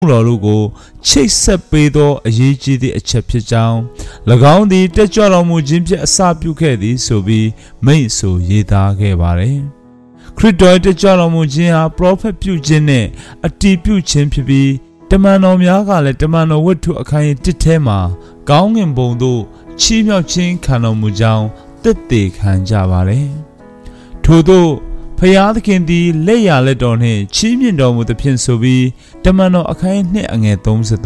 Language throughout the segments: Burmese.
တော်တို့ကိုချိတ်ဆက်ပေးသောအရေးကြီးသည့်အချက်ဖြစ်ကြောင်း၎င်းသည်တက်ကြွတော်မူခြင်းဖြင့်အစပြုခဲ့သည်ဆိုပြီးမိန့်ဆိုရေးသားခဲ့ပါတယ်ခရစ်တော်တက်ကြွတော်မူခြင်းဟာပရောဖက်ပြုခြင်းနဲ့အတည်ပြုခြင်းဖြစ်ပြီးတမန်တော်များကလည်းတမန်တော်ဝတ္ထုအခန်းကြီး1ထဲမှာကောင်းကင်ဘုံသို့ချီးမြှောက်ခြင်းခံတော်မူကြောင်းသက်သေခံကြပါတယ်ထို့သောဖျားသခင်သည်လက်ရလက်တော်နှင့်ချီးမြှင့်တော်မူသဖြင့်ဆိုပြီးတမန်တော်အခန်းကြီး2အငယ်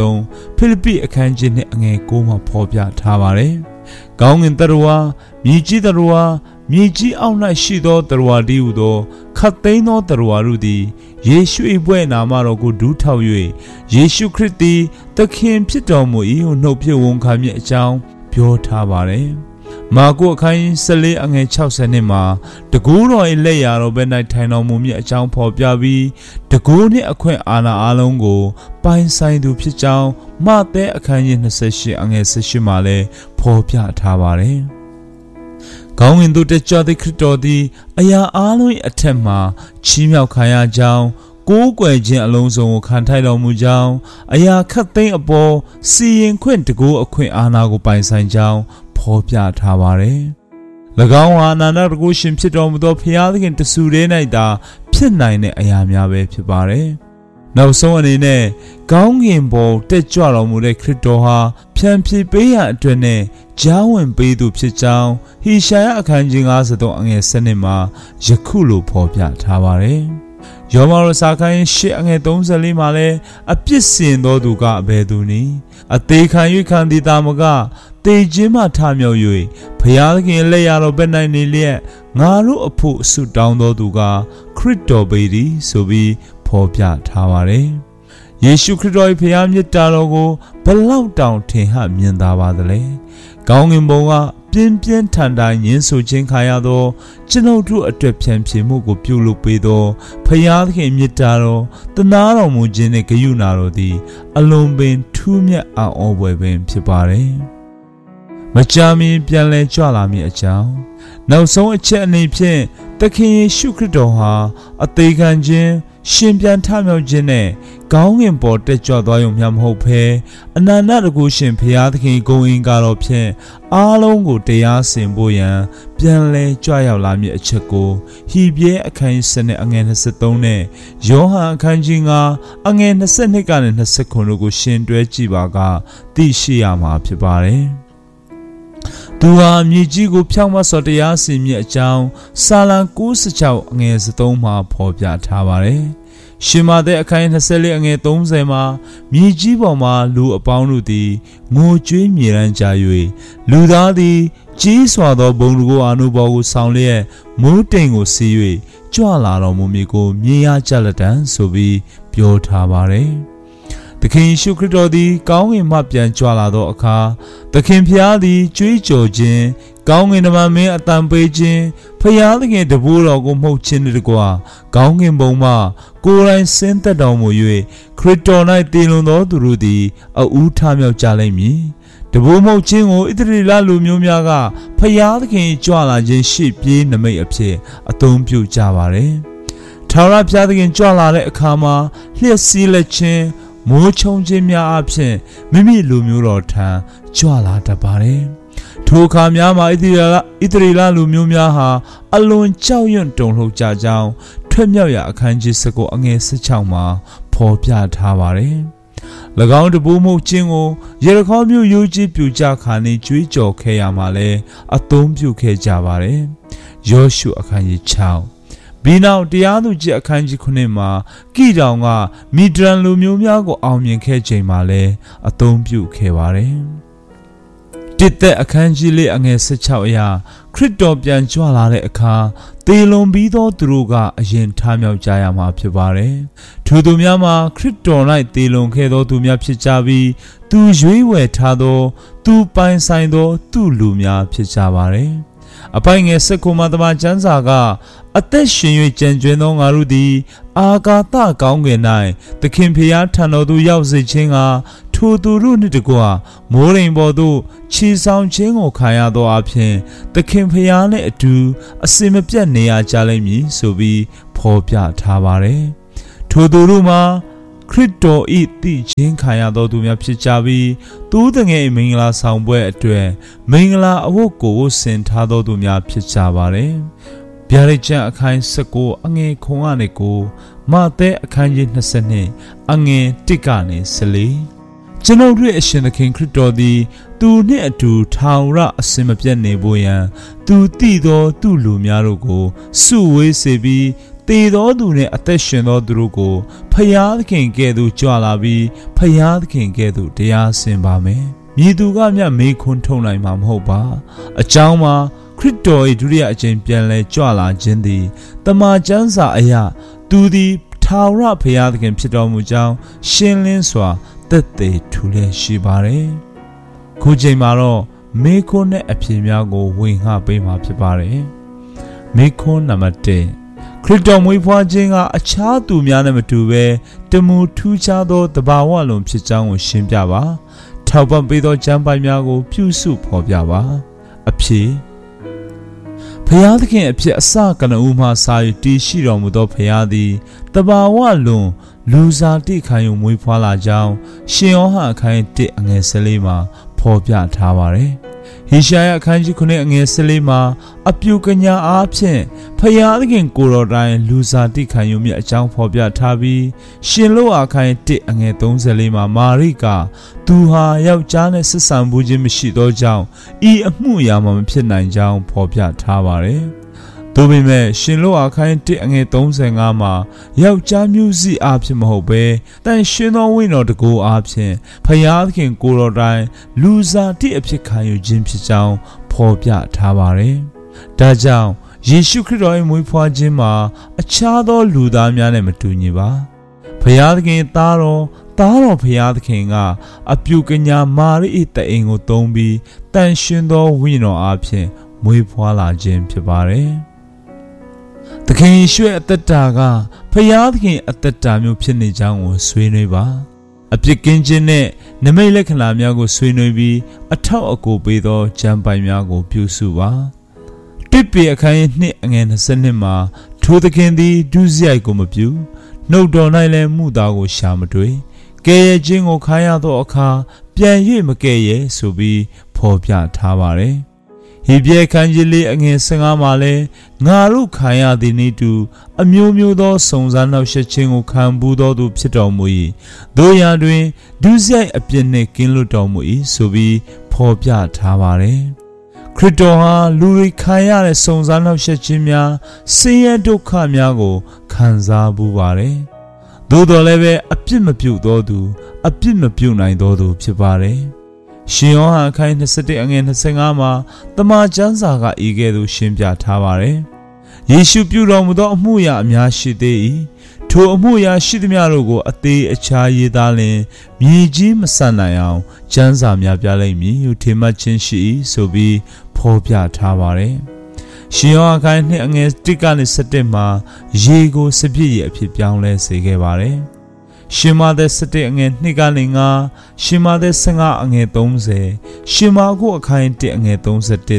33ဖိလိပ္ပိအခန်းကြီး2အငယ်9မှာဖော်ပြထားပါတယ်ကောင်းကင်တရဝါမြေကြီးတရဝါမြေကြီးအောက်၌ရှိသောတရဝါတည်းဟူသောခတ်သိမ်းသောတရဝါတို့သည်ယေရှု၏ဘွဲ့နာမတော်ကိုဒူးထောက်၍ယေရှုခရစ်သည်သခင်ဖြစ်တော်မူ၏ဟုနှုတ်ဖြင့်ဝန်ခံမည်အကြောင်းပြောထားပါတယ်မာကုအခန်းကြီး14အငယ်60နှစ်မှာတကူတော်၏လက်ရာတော်ဘက်၌ထိုင်တော်မူမည်အကြောင်းဖော်ပြပြီးတကူနှင့်အခွင့်အာဏာအလုံးကိုပိုင်ဆိုင်သူဖြစ်ကြောင်းမဿဲအခန်းကြီး28အငယ်18မှာလည်းဖော်ပြထားပါတယ်ကောင်းကင်သို့တက်ကြွသည့်ခရစ်တော်သည်အရာအားလုံး၏အထက်မှချီးမြှောက်ခံရကြောင်းကိုးကွယ်ခြင်းအလုံးစုံကိုခံထိုက်တော်မူကြောင်းအရာခတ်သိမ်းအပေါ်စီရင်ခွင့်တကူအခွင့်အာဏာကိုပိုင်ဆိုင်ကြောင်းဖော်ပြထားပါတယ်။၎င်းဟာအနန္တတကုရှင်ဖြစ်တော်မူသောဖျားသခင်တဆူတည်း၌သာဖြစ်နိုင်တဲ့အရာများပဲဖြစ်ပါတယ်။နောက်ဆုံးအနေနဲ့ကောင်းကင်ဘုံတက်ကြွတော်မူတဲ့ခရစ်တော်ဟာဖြန့်ဖြေပေးရန်အတွက်နဲ့ကြားဝင်ပေးသူဖြစ်ကြောင်းဟေရှာယအခန်းကြီး53အငယ်7မှာယခုလိုဖော်ပြထားပါတယ်။ယောမရစာခန်း8အငယ်34မှာလည်းအပြစ်စင်သောသူကအဘယ်သူနည်းအသေးခံ၍ခံသည်တာမကတေခြင်းမှထမြောက်၍ဘုရားသခင်လက်ရတော်ဘက်၌နေလျက်ငါတို့အဖို့ဆုတောင်းတော်သူကခရစ်တော်ပေသည်ဆိုပြီးဖော်ပြထားပါတယ်။ယေရှုခရစ်တော်၏ဘုရားမြတ်တာတော်ကိုဘလောက်တောင်ထင်ဟမြင်သာပါသလဲ။ကောင်းကင်ဘုံကပြင်းပြင်းထန်ထန်ညှင်းဆိုခြင်းခံရသောကျွန်ုပ်တို့အတွက်ဖြန့်ဖြေမှုကိုပြုလုပ်ပေးသောဘုရားသခင်မြတ်တာတော်တနာတော်မူခြင်းနှင့်ဂရုဏာတော်သည်အလွန်ပင်ထူးမြတ်အံ့ဩဖွယ်ပင်ဖြစ်ပါတယ်။မကြာမီပြန်လည်ကြွလာမည်အကြောင်းနောက်ဆုံးအချက်အနေဖြင့်သခင်ယေရှုခရစ်တော်ဟာအသေးခံခြင်းရှင်ပြန်ထမြောက်ခြင်းနဲ့ကောင်းကင်ပေါ်တက်ကြွသွားရုံမျှမဟုတ်ဘဲအနန္တတကုရှင်ဘုရားသခင်ဂုဏ်အင်္ဂါတော်ဖြင့်အားလုံးကိုတရားစင်ဖို့ရန်ပြန်လည်ကြွရောက်လာမည်အချက်ကိုဟေဘရဲအခန်းကြီး7အငယ်23နဲ့ယောဟန်အခန်းကြီး9အငယ်22ကနေ29တို့ကိုရှင်းတွဲကြည့်ပါကသိရှိရမှာဖြစ်ပါတယ်သူဟာမြေကြီးကိုဖြောင့်မတ်စွာတရားစီရင်အကြောင်းစာလံ96အငယ်3မှာဖော်ပြထားပါတယ်။ရှင်မာသက်အခန်း24အငယ်30မှာမြေကြီးပေါ်မှာလူအပေါင်းတို့သည်ငိုကြွေးမြေရန်ကြ၍လူသားသည်ကြီးစွာသောဘုံတကူအာနုဘော်ကိုဆောင်လျက်မိုးတိမ်ကိုစီး၍ကြွလာတော်မူမည်ကိုမြင်ရကြလက်တံဆိုပြီးပြောထားပါတယ်။သခင်ယေရှုခရစ်တော်သည်ကောင်းကင်မှပြန်ကြွလာသောအခါသခင်ဖျားသည်ကြွေးကြော်ခြင်းကောင်းကင်တမန်မင်းအတန်ပေးခြင်းဖျားသခင်တပည့်တော်ကိုမှုတ်ခြင်းတကွာကောင်းကင်ဘုံမှကိုယ်တိုင်ဆင်းသက်တော်မူ၍ခရစ်တော်၌တည်လွန်သောသူတို့သည်အဦးထမြောက်ကြလိမ့်မည်တပည့်မှုတ်ခြင်းကိုဣသရေလလူမျိုးများကဖျားသခင်ကြွလာခြင်းရှေ့ပြေးနမိတ်အဖြစ်အသုံးပြုကြပါတယ်ထာဝရဘုရားသခင်ကြွလာတဲ့အခါမှာလျှက်စီးလက်ခြင်းမိုးချုံခြင်းများအဖြစ်မိမိလူမျိုးတော်ထံကြွလာတတ်ပါတယ်။ထိုအခါများမှာဣသရေလလူမျိုးများဟာအလွန်ကြောက်ရွံ့တုန်လှုပ်ကြကြောင်းထွက်မြောက်ရာအခန်းကြီး19အငယ်16မှာဖော်ပြထားပါတယ်။၎င်းတပူးမှုခြင်းကိုယေရခေါမြို့ယူကြီးပြူကြခါနေကြွေးကြော်ခဲ့ရမှာလဲအသုံးပြုခဲ့ကြပါတယ်။ယောရှုအခန်းကြီး6ပြီးနောက်တရားသူကြီးအခန်းကြီး9မှာကိတောင်ကမီဒရန်လူမျိုးများကိုအောင်မြင်ခဲ့ချိန်မှာလည်းအသုံးပြုခဲ့ပါတယ်။တစ်သက်အခန်းကြီးလေးအငယ်16အရာခရစ်တော်ပြန်ကြွလာတဲ့အခါသေလွန်ပြီးသောသူတို့ကအရင်ထမြောက်ကြရမှာဖြစ်ပါတယ်။ထိုသူများမှာခရစ်တော်၌သေလွန်ခဲ့သောသူများဖြစ်ကြပြီးသူရွေးဝယ်ထားသောသူပိုင်ဆိုင်သောသူလူများဖြစ်ကြပါတယ်။အပိုင်ငယ်19မှာတမန်ကျမ်းစာကအသက်ရှင်၍ကြံကျွင်းသောငါတို့သည်အာကာသကောင်းကင်၌သခင်ဖျားထံတော်သို့ရောက်စေခြင်းကထိုသူတို့နှင့်တကွမိုးရိမ်ပေါ်သို့ခြေဆောင်ခြင်းကိုခံရသောအဖြစ်သခင်ဖျားနှင့်အတူအစင်မပြတ်နေရကြလိမ့်မည်ဆိုပြီးဖော်ပြထားပါတယ်။ထိုသူတို့မှာခရစ်တော်၏တည်ခြင်းခံရသောသူများဖြစ်ကြပြီးသူတငယ်မင်္ဂလာဆောင်ပွဲအတွက်မင်္ဂလာအဝတ်ကိုဆင်ထားသောသူများဖြစ်ကြပါတယ်။ဗျာဒိတ်ကျမ်းအခန်း19အငယ်9ကနေ9မာသဲအခန်းကြီး22အငယ်1ကနေ14ကျွန်ုပ်တို့အရှင်သခင်ခရစ်တော်သည်သူနှင့်အတူထာဝရအစဉ်မပြတ်နေဖို့ရန်သူတည်သောသူလူများတို့ကိုစုဝေးစေပြီးတည်သောသူနှင့်အသက်ရှင်သောသူတို့ကိုဖျားသခင်ကဲ့သို့ကြွလာပြီးဖျားသခင်ကဲ့သို့တရားဆင်ပါမယ်။မည်သူကမျှမေးခွန်းထုတ်နိုင်မှာမဟုတ်ပါ။အကြောင်းမှာခရစ်တော်၏ဒုတိယအကြိမ်ပြန်လည်ကြွလာခြင်းသည်တမန်ကျမ်းစာအရသူသည်ထာဝရဘုရားသခင်ဖြစ်တော်မူကြောင်းရှင်းလင်းစွာသက်သေထူလျက်ရှိပါတယ်။ခုချိန်မှာတော့မေခွန်းနဲ့အဖြေများကိုဝင်ဟပေးမှာဖြစ်ပါတယ်။မေခွန်းနံပါတ်1ခရစ်တော်မွေးဖွားခြင်းကအခြားသူများနဲ့မတူဘဲတမူထူးခြားသောတဘာဝလွန်ဖြစ်ကြောင်းကိုရှင်းပြပါ။ထောက်ပံ့ပေးသောကျမ်းပိုင်များကိုပြုစုဖော်ပြပါ။အဖြေဘုရားသခင်အဖြစ်အစကနဦးမှစာယူတည်ရှိတော်မူသောဘုရားသည်တဘာဝလွန်လူစားတိခံယူမွေးဖွားလာကြောင်းရှင်ယောဟန်အခန်း1အငယ်14မှာဖော်ပြထားပါတယ်။ဟေရှာယအခန်းကြီး9အငယ်14မှာအပြုကညာအားဖြင့်ဖယားသခင်ကိုယ်တော်တိုင်လူစားတိခံယူမြတ်အကြောင်းဖော်ပြထားပြီးရှင်လောအခန်း1အငယ်34မှာမာရိကသူဟာယောက်ျားနဲ့ဆက်ဆံမှုခြင်းမရှိသောကြောင့်ဤအမှုအရာမှမဖြစ်နိုင်ကြောင်းဖော်ပြထားပါတယ်။သို့ပေမဲ့ရှင်လောအခန်း1အငယ်35မှာယောက်ျားမျိုးစိအားဖြင့်မဟုတ်ဘဲတန်ရှင်သောဝိညာဉ်တော်တကူအားဖြင့်ဖယားသခင်ကိုယ်တော်တိုင်လူစားတိအဖြစ်ခံယူခြင်းဖြစ်ကြောင်းဖော်ပြထားပါတယ်။ဒါကြောင့်ယေရှုခရစ်တော်၏မွေးဖွားခြင်းမှာအခြားသောလူသားများနဲ့မတူညီပါ။ဖယားသခင်သားတော်ဖယားသခင်ကအပြုကညာမာရိ၏တအိမ်ကိုသုံးပြီးတန်ရှင်သောဝိညာဉ်တော်အားဖြင့်မွေးဖွားလာခြင်းဖြစ်ပါတယ်။သခင်ယေရှုရဲ့အသက်တာကဖယားသခင်အသက်တာမျိုးဖြစ်နေကြောင်းကိုဆွေးနွေးပါအပြစ်ကင်းခြင်းနဲ့နမိတ်လက္ခဏာများကိုဆွေးနွေးပြီးအထောက်အကူပေးသောကျမ်းပိုင်များကိုပြုစုပါတိပိအခန်း2အငယ်22မှာထိုသခင်သည်ဒုစရိုက်ကိုမပြုနှုတ်တော်၌လည်းမှုသားကိုရှာမတွေ့ကဲရဲ့ခြင်းကိုခံရသောအခါပြန်၍မကဲရဲ့ဆိုပြီးဖော်ပြထားပါတယ်ဟေဘရဲခန်းကြီးလေးအငယ်15မှာလဲငါတို့ခံရသည်နည်းတူအမျိုးမျိုးသောစုံစမ်းနှောက်ယှက်ခြင်းကိုခံပူးသောသူဖြစ်တော်မူ၏တို့ရာတွင်ဒုစရိုက်အပြစ်နှင့်ကင်းလွတ်တော်မူ၏ဆိုပြီးဖော်ပြထားပါတယ်ခရစ်တော်ဟာလူတွေခံရတဲ့စုံစမ်းနှောက်ယှက်ခြင်းများဆင်းရဲဒုက္ခများကိုခံစားပူးပါတယ်သို့တော်လည်းပဲအပြစ်မပြုသောသူအပြစ်မပြုနိုင်သောသူဖြစ်ပါတယ်ရှင်ယောဟန်အခန်း21အငယ်25မှာတမန်ကျမ်းစာကဤကဲ့သို့ရှင်းပြထားပါတယ်။ယေရှုပြုတော်မူသောအမှုရာအများရှိသေး၏။ထိုအမှုရာရှိသမျှတို့ကိုအသေးအခြားရေးသားလျင်မြေကြီးမဆန်နိုင်အောင်ကျမ်းစာများပြလိမ့်မည်ဟုထင်မှတ်ခြင်းရှိ၏ဆိုပြီးဖော်ပြထားပါတယ်။ရှင်ယောဟန်အခန်း2အငယ်1ကနေ7မှာရေကိုစပြည့်ရအဖြစ်ပြောင်းလဲစေခဲ့ပါတယ်။ရှင်မာသဲ17အငယ်2ကနေ9ရှင်မာသဲ15အငယ်30ရှင်မာကုအခန်း1အငယ်31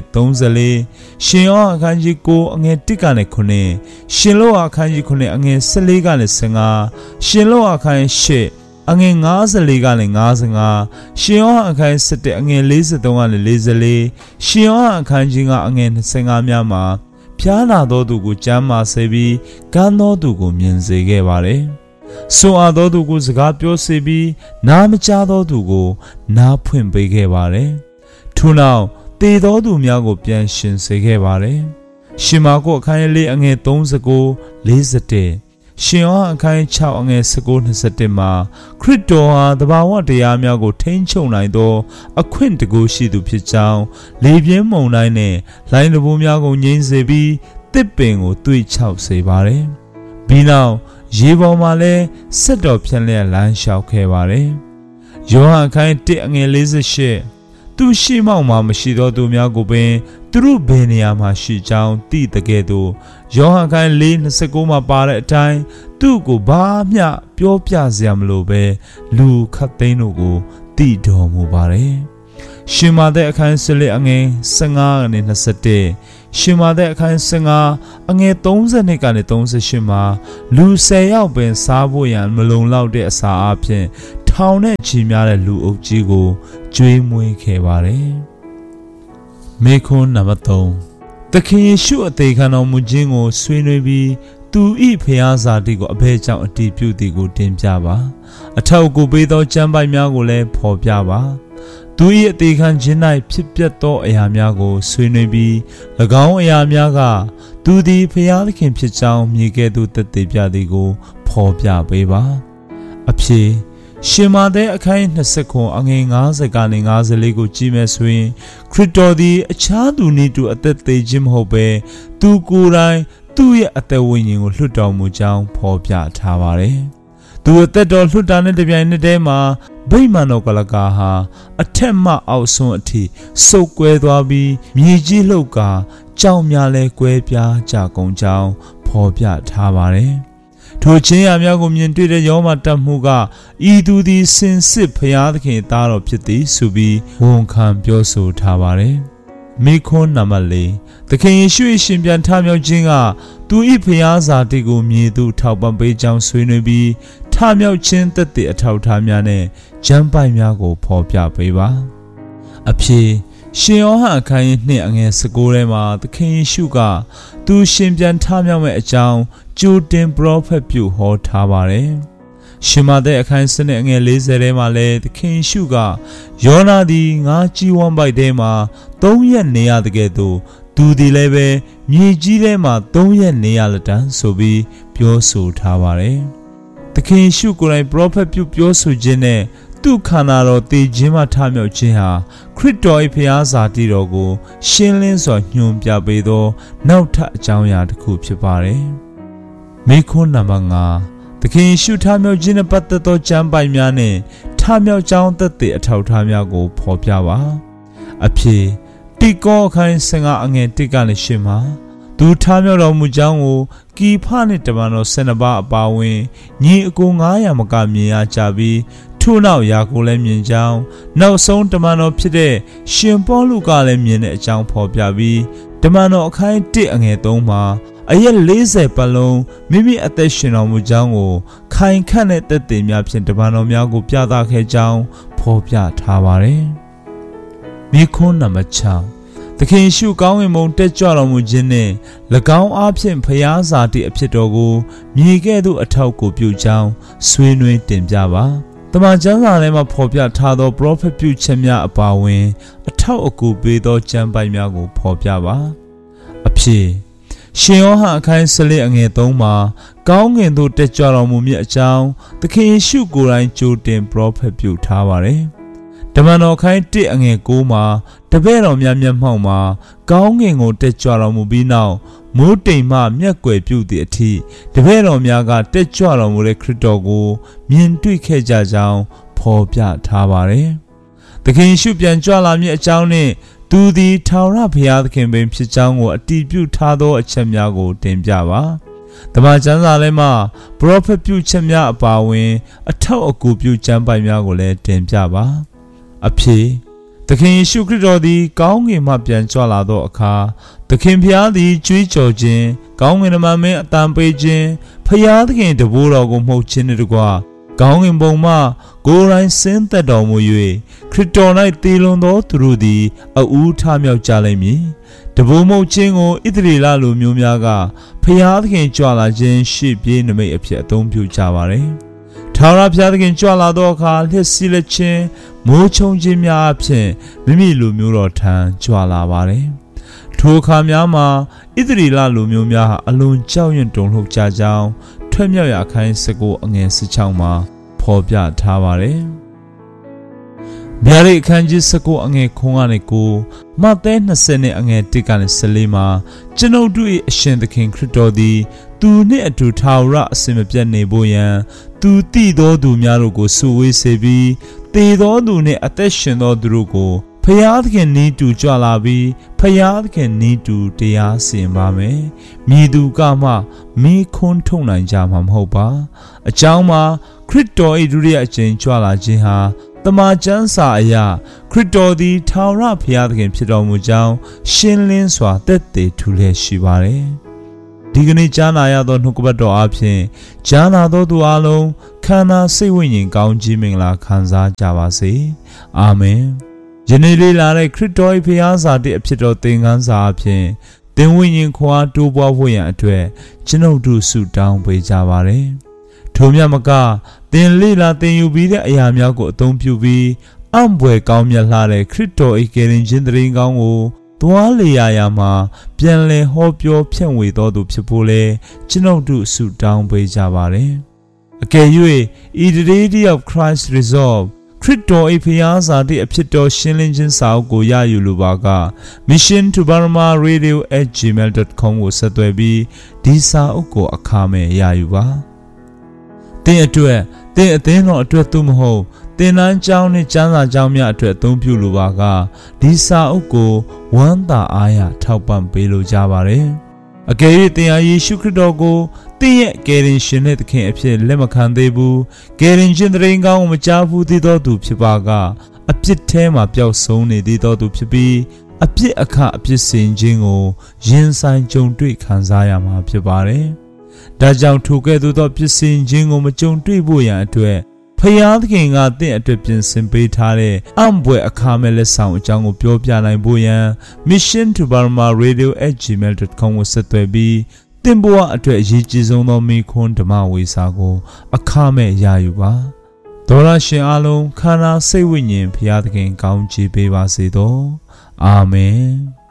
34ရှင်ယောအခန်းကြီး9အငယ်1ကနေ9ရှင်လောအခန်းကြီး9အငယ်14ကနေ15ရှင်လောအခန်း8အငယ်54ကနေ55ရှင်ယောအခန်း7အငယ်43ကနေ44ရှင်ယောအခန်းကြီး9အငယ်25များမှာဖျားနာသောသူကိုကျမ်းမာစေပြီးကမ်းသောသူကိုမြင်စေခဲ့ပါတယ်ဆိုအပ်သောသူကိုစကားပြောစေပြီးနားမကြားသောသူကိုနားဖွင့်ပေးခဲ့ပါတယ်။ထို့နောက်တည်သောသူများကိုပြန်ရှင်စေခဲ့ပါတယ်။ရှင်မာကုအခန်း4အငယ်39 41ရှင်ယောဟန်အခန်း6အငယ်19 21မှာခရစ်တော်ဟာတဘာဝတရားများကိုထိန်းချုပ်နိုင်သောအခွင့်တကူရှိသူဖြစ်ကြောင်းလေပြင်းမုန်တိုင်းနဲ့လိုင်းတဘိုးများကိုငြိမ်းစေပြီးတစ်ပင်ကိုသွေ့ချောက်စေပါတယ်။ပြီးနောက်ရေပေါ်မှာလဲဆက်တော်ဖြန့်လျက်လမ်းလျှောက်ခဲ့ပါတယ်။ယောဟန်ခန်း1အငယ်48သူရှိမောက်မှာမရှိသောသူများကိုပင်သူတို့ဘယ်နေရာမှာရှိကြောင်းသိတဲ့ကဲ့သို့ယောဟန်ခန်း4:29မှာပါတဲ့အတိုင်းသူ့ကိုဘာမျှပြောပြစရာမလိုပဲလူခတ်သိန်းတို့ကိုသိတော်မူပါတယ်။ရှင်မာသဲအခန်း14အငယ်15ကနေ21 ရှင်မာတဲ့အခန်း15အငယ်32ကနေ38မှာလူ10ယောက်ပင်စားဖို့ရန်မလုံလောက်တဲ့အစာအပြင်ထောင်နဲ့ချီများတဲ့လူအုပ်ကြီးကိုကျွေးမွေးခဲ့ပါတယ်။မေခွန်းနံပါတ်3သခင်ယေရှုအသေးခံတော်မူခြင်းကိုဆွေးနွေးပြီးသူဤဖျားစာတိကိုအဘဲကြောင့်အတည်ပြုသည်ကိုတင်ပြပါအထောက်ကိုပေးသောကျမ်းပိုက်များကိုလည်းဖော်ပြပါသူ၏အသေးခံခြင်း၌ဖြစ်ပျက်သောအရာများကိုဆွေးနွေးပြီး၎င်းအရာများကသူသည်ဖျားသခင်ဖြစ်ကြောင်းမြေကဲ့သို့သက်သေပြသည်ကိုဖော်ပြပေးပါအဖြစ်ရှင်မာသဲအခန်း20ခုအငယ်50ကနေ54ကိုကြည့်မယ်ဆိုရင်ခရစ်တော်သည်အခြားသူနည်းတူအသက်သေးခြင်းမဟုတ်ဘဲသူကိုယ်တိုင်သူ့ရဲ့အသက်ဝိညာဉ်ကိုလွှတ်တော်မူကြောင်းဖော်ပြထားပါတယ်။သူအသက်တော်လွှတ်တာနဲ့တပြိုင်နက်တည်းမှာဗိမာန်တော်ကလကာဟာအထက်မှအောက်ဆုံးအထိစုပ်ကွဲသွားပြီးမြေကြီးလှုပ်ကာကြောင်များလဲကွဲပြားကြကုန်ကြောင်းဖော်ပြထားပါတယ်။ထိုချင်းရာများကိုမြင်တွေ့တဲ့ယောမတတ်မှုကဤသူသည်စင်စစ်ဖျားသခင်သားတော်ဖြစ်သည်ဆိုပြီးဝန်ခံပြောဆိုထားပါတယ်။မိခွန်းနံပါတ်4သခင်ယေရှု၏ရှင်ပြန်ထမြောက်ခြင်းကသူ၏ဖျားစာတိကိုမြေသို့ထောက်ပံ့ပေးကြောင်းဆွေးနွေးပြီးထမြောက်ခြင်းသက်သေအထောက်အထားများနဲ့ကျမ်းပိုက်များကိုဖော်ပြပေးပါအဖြစ်ရှင်ယောဟန်အခန်း2အငယ်19ထဲမှာသခင်ယေရှုကသူရှင်ပြန်ထမြောက်မဲ့အကြောင်းကြိုတင်ပရောဖက်ပြုဟောထားပါတယ်ရှင်မာသဲအခန်း7အငယ်40ထဲမှာလည်းသခင်ယေရှုကယောနာသည်ငါကြီးဝမ်းပိုက်ထဲမှာ3ရက်နေရတဲ့ကဲ့သို့သူသည်လည်းပဲမြေကြီးထဲမှာ3ရက်နေရလက်တန်းဆိုပြီးပြောဆိုထားပါတယ်သခင်ယေရှုကိုယ်တိုင်ပရောဖက်ပြုပြောဆိုခြင်းနဲ့သူ့ခန္ဓာတော်တည်ခြင်းမှထမြောက်ခြင်းဟာခရစ်တော်၏ဖျားစာတိတော်ကိုရှင်းလင်းစွာညွှန်ပြပေးသောနောက်ထပ်အကြောင်းအရာတစ်ခုဖြစ်ပါတယ်မိခွန်းနံပါတ်5သခင်ယေရှုထမြောက်ခြင်းနဲ့ပတ်သက်သောကျမ်းပိုက်များနဲ့ထမြောက်ကြောင်းသက်သေအထောက်အထားများကိုဖော်ပြပါအဖြစ်တိကောအခန်း15အငယ်1ကနေ8မှာသူထမြောက်တော်မူကြောင်းကိုကီဖနှင့်တမန်တော်12ပါးအပါအဝင်ညီအကို900မကမြင်ရကြပြီးထို့နောက်ယာကိုလည်းမြင်ကြောင်းနောက်ဆုံးတမန်တော်ဖြစ်တဲ့ရှင်ပေါလုကလည်းမြင်တဲ့အကြောင်းဖော်ပြပြီးတမန်တော်အခန်း1အငယ်3မှာအရက်40ပတ်လုံးမိမိအသက်ရှင်တော်မူကြောင်းကိုခိုင်ခန့်တဲ့သက်သေများဖြင့်တမန်တော်များကိုပြသခဲ့ကြောင်းဖော်ပြထားပါတယ်။မိခွန်းနံပါတ်6သခင်ယေရှုကောင်းကင်ဘုံတက်ကြွတော်မူခြင်းနှင့်၎င်းအားဖြင့်ဖျားစာတိအဖြစ်တော်ကိုမြေကဲ့သို့အထောက်ကိုပြုကြောင်းဆွေးနွေးတင်ပြပါတမန်ကျမ်းစာထဲမှာဖော်ပြထားသောပရောဖက်ပြုချက်များအပါအဝင်အထောက်အကူပေးသောကျမ်းပိုက်များကိုဖော်ပြပါအဖြစ်ရှင်ယောဟန်အခန်း14အငယ်3မှာကောင်းကင်သို့တက်ကြွတော်မူမည်အကြောင်းသခင်ယေရှုကိုယ်တိုင်ကြိုတင်ပရောဖက်ပြုထားပါတယ်တမန်တော်ခိုင်း1အငယ်9မှာတပည့်တော်များမျက်မှောက်မှာကောင်းကင်ကိုတက်ကြွတော်မူပြီးနောက်မိုးတိမ်မှမျက်ကွယ်ပြုသည့်အထိတပည့်တော်များကတက်ကြွတော်မူတဲ့ခရစ်တော်ကိုမြင်တွေ့ခဲ့ကြကြောင်းဖော်ပြထားပါတယ်။သခင်ယေရှုပြန်ကြွလာမည်အကြောင်းနှင့်သူသည်ထာဝရဘုရားသခင်ပင်ဖြစ်ကြောင်းကိုအတည်ပြုထားသောအချက်များကိုတင်ပြပါ။တမန်ကျမ်းစာထဲမှာပရောဖက်ပြုချက်များအပါအဝင်အထောက်အကူပြုကျမ်းပိုက်များကိုလည်းတင်ပြပါ။အဖြစ်သခင်ယေရှုခရစ်တော်သည်ကောင်းကင်မှပြန်ကြွလာသောအခါသခင်ဖျားသည်ကြွေးကြော်ခြင်းကောင်းကင်တမန်မင်းအတန်ပေးခြင်းဖျားသခင်တဘိုးတော်ကိုမှုတ်ခြင်းတို့ကကောင်းကင်ဘုံမှကိုယ်တိုင်ဆင်းသက်တော်မူ၍ခရစ်တော်၌တည်လွန်သောသူတို့သည်အဦးထမြောက်ကြလိမ့်မည်တဘိုးမှုတ်ခြင်းကိုဣသရေလလူမျိုးများကဖျားသခင်ကြွလာခြင်းရှေ့ပြေးနမိတ်အဖြစ်အသုံးပြုကြပါれထာဝရဘုရားသခင်ကြွလာသောအခါလျှက်စီးလက်ခြင်းမိုးချုံခြင်းများအဖြစ်မိမိလူမျိုးတော်ထံကြွလာပါတယ်။ထိုအခါများမှာဣသရေလလူမျိုးများဟာအလွန်ကြောက်ရွံ့တုန်လှုပ်ကြကြောင်းထွက်မြောက်ရာအခန်း19အငယ်16မှာဖော်ပြထားပါတယ်။ဗျာဒိတ်အခန်းကြီး19အငယ်9ကနေ9မဿဲ20နဲ့အငယ်1ကနေ14မှာကျွန်ုပ်တို့၏အရှင်သခင်ခရစ်တော်သည်သူနှင့်အတူထာဝရအစဉ်မပြတ်နေဖို့ရန်သူတည်သောသူများတို့ကိုစုဝေးစေပြီးတည်သောသူနှင့်အသက်ရှင်သောသူတို့ကိုဖျားသခင်နည်းတူကြွလာပြီးဖျားသခင်နည်းတူတရားစီရင်ပါမယ်။မိသူကမှမိခွန်းထုတ်နိုင်ကြမှာမဟုတ်ပါ။အကြောင်းမှာခရစ်တော်၏ဒုတိယအကြိမ်ကြွလာခြင်းဟာတတမန်ကျမ်းစာအရခရစ်တော်သည်ထာဝရဘုရားသခင်ဖြစ်တော်မူကြောင်းရှင်းလင်းစွာသက်သေထူလျက်ရှိပါတယ်။ဒီကနေ့ကြားနာရသောနှုတ်ကပတ်တော်အဖြစ်ကြားနာသောသူအလုံးခန္ဓာစိတ်ဝိညာဉ်ကောင်းကြီးမင်္ဂလာခံစားကြပါစေ။အာမင်။ယနေ့လေးလာတဲ့ခရစ်တော်၏ဘုရားစာတိအဖြစ်တော်သင်ခန်းစာအဖြစ်သင်ဝိညာဉ်ခွာတိုးပွားဖို့ရန်အတွက်ကျွန်ုပ်တို့ဆုတောင်းပေးကြပါရစေ။ထိုမြတ်မကသင်လေးလာသင်ယူပြီးတဲ့အရာများကိုအသုံးပြုပြီးအံ့ဘွယ်ကောင်းမြတ်လှတဲ့ခရစ်တော်၏ကယ်တင်ခြင်းတရင်ကောင်းကိုသွားလေရာမှာပြန်လည်ဟောပြောဖြန့်ဝေတော်သူဖြစ်ဖို့လဲကျွန်ုပ်တို့ဆုတောင်းပေးကြပါရစေ။အကယ်၍ The Day of Christ Resolveခရစ်တော်၏ဘုရားစာတိအဖြစ်တော်ရှင်းလင်းခြင်းစာအုပ်ကိုရယူလိုပါက Mission to Burma Radio@gmail.com ကိုဆက်သွယ်ပြီးဒီစာအုပ်ကိုအခမဲ့ရယူပါသင်အတွက်သင်အသင်းတော်အတွက်သို့မဟုတ်သင်တန်းကျောင်းနဲ့ကျမ်းစာကျောင်းများအတွက်အသုံးပြုလိုပါကဒီစာအုပ်ကိုဝမ်းသာအားရထောက်ပံ့ပေးလိုကြပါတယ်အကယ်၍သင်ဟာယေရှုခရစ်တော်ကိုသင်ရဲ့ကယ်တင်ရှင်တဲ့သခင်အဖြစ်လက်မခံသေးဘူးကယ်တင်ရှင်တရင်ကောင်းကိုမကြားဘူးသေးသောသူဖြစ်ပါကအပြစ်ထဲမှာပျောက်ဆုံးနေသေးသောသူဖြစ်ပြီးအပြစ်အခအပြစ်စင်ခြင်းကိုရင်ဆိုင်ကြုံတွေ့ခံစားရမှာဖြစ်ပါတယ်ဒါကြောင့်ထိုကဲ့သို့သောပြစ်စင်ခြင်းကိုမကြုံတွေ့ဖို့ရန်အတွက်ဖယားသခင်ကသင်အတွက်ပြင်ဆင်ပေးထားတဲ့အံ့ဘွယ်အခါမဲ့လက်ဆောင်အကြောင်းကိုပြောပြနိုင်ဖို့ရန် Mission to Burma Radio@gmail.com ကိုဆက်သွယ်ပြီးသင်ဘဝအတွက်အရေးကြီးဆုံးသောမိခွန်းဓမ္မဝေစာကိုအခမဲ့ရယူပါဒေါရရှင်အားလုံးခန္ဓာစိတ်ဝိညာဉ်ဖယားသခင်ကောင်းချီးပေးပါစေသောအာမင်